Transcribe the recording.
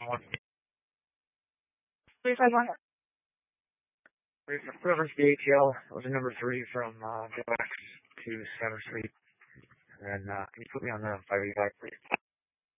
351. Reference to ATL. It was a number 3 from Joe X to Center Street. And can you put me on the 585, please?